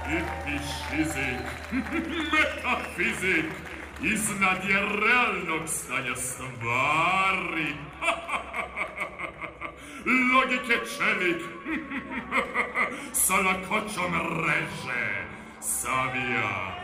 Hipišizik, metafizik, iznad je realnog stanja stvari. Logike čelik, sa lakoćom reže, savija,